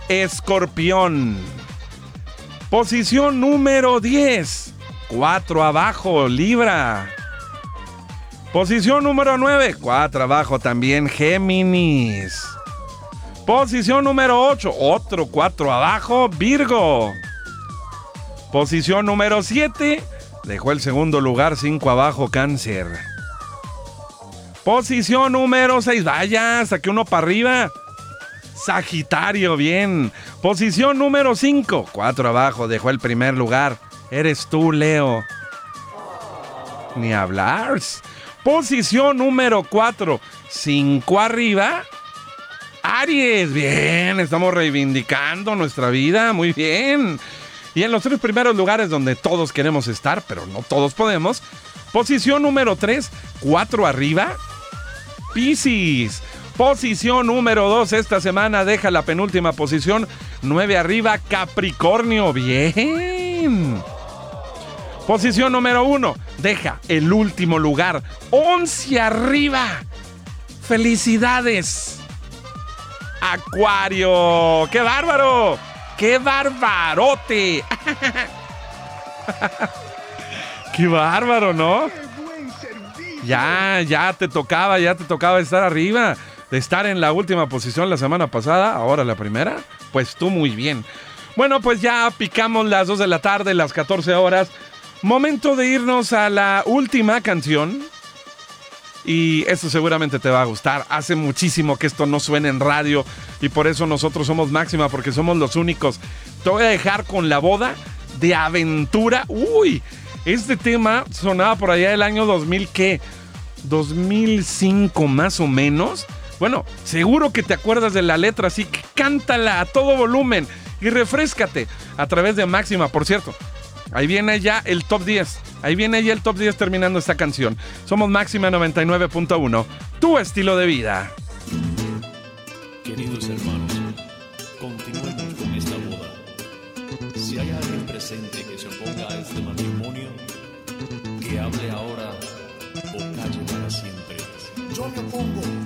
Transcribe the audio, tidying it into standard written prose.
Escorpión. Posición número 10. 4 abajo, Libra. Posición número 9. 4 abajo también, Géminis. Posición número 8. Otro 4 abajo, Virgo. Posición número 7. Dejó el segundo lugar, 5 abajo, Cáncer. Posición número 6. Vaya, saqué uno para arriba. Sagitario, bien. Posición número 5. 4 abajo, dejó el primer lugar. Eres tú, Leo. Ni hablar. Posición número 4. 5 arriba. Aries, bien. Estamos reivindicando nuestra vida. Muy bien. Y en los 3 primeros lugares donde todos queremos estar, pero no todos podemos. Posición número 3. 4 arriba. Piscis. Posición número 2 esta semana deja la penúltima posición, 9 arriba, Capricornio, bien. Posición número 1 deja el último lugar, 11 arriba, felicidades. Acuario, ¡qué bárbaro! ¡Qué barbarote! ¡Qué bárbaro!, ¿no? Ya te tocaba estar arriba. De estar en la última posición la semana pasada, ahora la primera, pues tú muy bien. Bueno, pues ya picamos las 2 de la tarde, las 14 horas. Momento de irnos a la última canción. Y esto seguramente te va a gustar. Hace muchísimo que esto no suena en radio y por eso nosotros somos Máxima, porque somos los únicos. Te voy a dejar con La Boda de Aventura. Uy, este tema sonaba por allá del año 2000, ¿qué? 2005 más o menos. Bueno, seguro que te acuerdas de la letra, así que cántala a todo volumen y refréscate a través de Máxima. Por cierto, ahí viene ya el top 10. Ahí viene ya el top 10 terminando esta canción. Somos Máxima 99.1, tu estilo de vida. Queridos hermanos, continuemos con esta boda. Si hay alguien presente que se oponga a este matrimonio, que hable ahora o calle para siempre. Yo me opongo.